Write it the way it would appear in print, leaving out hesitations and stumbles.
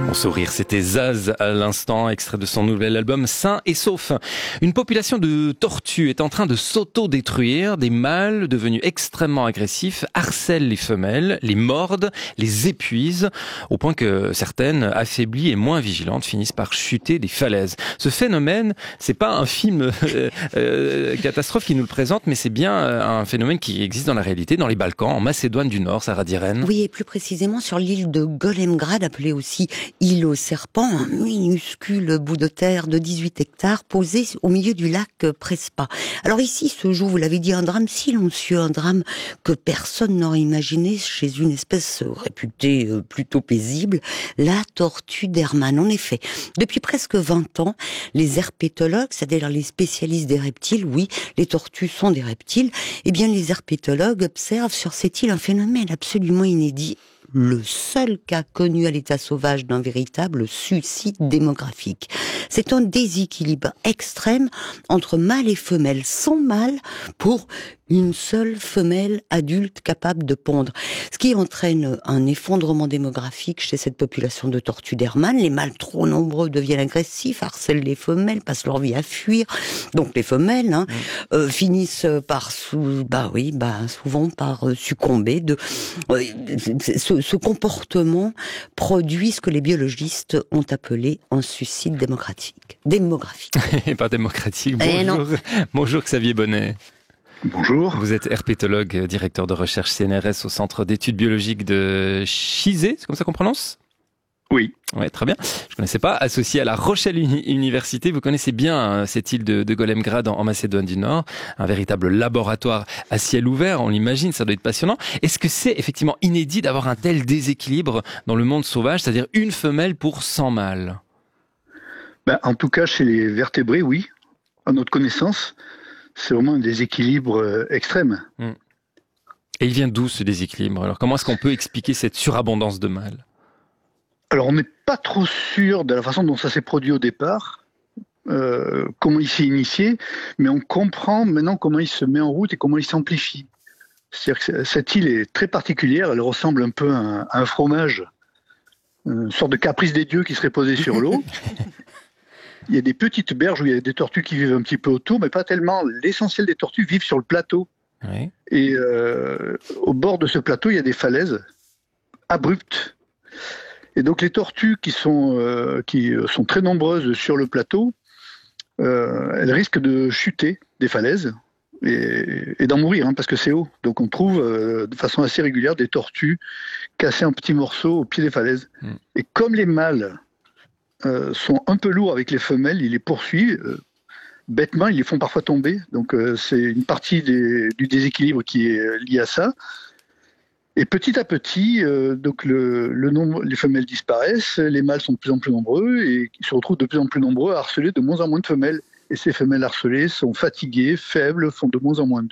Mon sourire, c'était Zaz à l'instant, extrait de son nouvel album Sain et Sauf. Une population de tortues est en train de s'auto-détruire. Des mâles devenus extrêmement agressifs harcèlent les femelles, les mordent, les épuisent, au point que certaines, affaiblies et moins vigilantes, finissent par chuter des falaises. Ce phénomène, c'est pas un film catastrophe qui nous le présente, mais c'est bien un phénomène qui existe dans la réalité, dans les Balkans, en Macédoine du Nord, Sarah Diren. Oui, et plus précisément sur l'île de Golemgrad, appelée aussi île aux serpents, un minuscule bout de terre de 18 hectares posé au milieu du lac Prespa. Alors ici se joue, vous l'avez dit, un drame silencieux, un drame que personne n'aurait imaginé chez une espèce réputée plutôt paisible, la tortue d'Hermann. En effet, depuis presque 20 ans, les herpétologues, c'est-à-dire les spécialistes des reptiles, oui, les tortues sont des reptiles, eh bien les herpétologues observent sur cette île un phénomène absolument inédit, le seul cas connu à l'état sauvage d'un véritable suicide démographique. C'est un déséquilibre extrême entre mâles et femelles, sans mâle pour une seule femelle adulte capable de pondre. Ce qui entraîne un effondrement démographique chez cette population de tortues d'Hermann. Les mâles trop nombreux deviennent agressifs, harcèlent les femelles, passent leur vie à fuir. Donc les femelles finissent par souvent par succomber. Ce comportement produit ce que les biologistes ont appelé un suicide démographique. Et pas démocratique. Bonjour. Bonjour Xavier Bonnet. Bonjour. Vous êtes herpétologue, directeur de recherche CNRS au Centre d'études biologiques de Chizé, c'est comme ça qu'on prononce ? Oui. Ouais, très bien. Je connaissais pas. Associé à la Rochelle Université, vous connaissez bien cette île de Golemgrad en Macédoine du Nord, un véritable laboratoire à ciel ouvert, on l'imagine, ça doit être passionnant. Est-ce que c'est effectivement inédit d'avoir un tel déséquilibre dans le monde sauvage, c'est-à-dire une femelle pour 100 mâles ? En tout cas, chez les vertébrés, oui. À notre connaissance, c'est vraiment un déséquilibre extrême. Et il vient d'où ce déséquilibre ? Alors comment est-ce qu'on peut expliquer cette surabondance de mâles ? Alors on n'est pas trop sûr de la façon dont ça s'est produit au départ, comment il s'est initié, mais on comprend maintenant comment il se met en route et comment il s'amplifie. C'est-à-dire que cette île est très particulière, elle ressemble un peu à un fromage, une sorte de caprice des dieux qui serait posé sur l'eau. Il y a des petites berges où il y a des tortues qui vivent un petit peu autour, mais pas tellement. L'essentiel des tortues vivent sur le plateau. Oui. Et au bord de ce plateau, il y a des falaises abruptes. Et donc les tortues qui sont très nombreuses sur le plateau, elles risquent de chuter des falaises et d'en mourir, parce que c'est haut. Donc on trouve de façon assez régulière des tortues cassées en petits morceaux au pied des falaises. Et comme les mâles sont un peu lourds avec les femelles, ils les poursuivent. Bêtement, ils les font parfois tomber. Donc c'est une partie du déséquilibre qui est lié à ça. Et petit à petit, donc les femelles disparaissent, les mâles sont de plus en plus nombreux et ils se retrouvent de plus en plus nombreux à harceler de moins en moins de femelles. Et ces femelles harcelées sont fatiguées, faibles, font de moins en moins